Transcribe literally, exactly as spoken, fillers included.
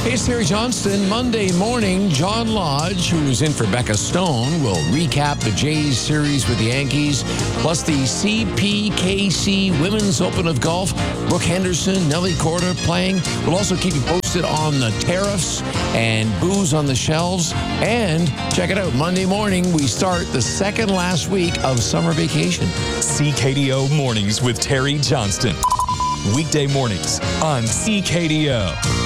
Hey, it's Terry Johnston. Monday morning, John Lodge, who is in for Becca Stone, will recap the Jays series with the Yankees, plus the C P K C Women's Open of Golf. Brooke Henderson, Nelly Korda playing. We'll also keep you posted on the tariffs and booze on the shelves. And check it out, Monday morning, we start the second last week of summer vacation. C K D O Mornings with Terry Johnston. Weekday mornings on C K D O.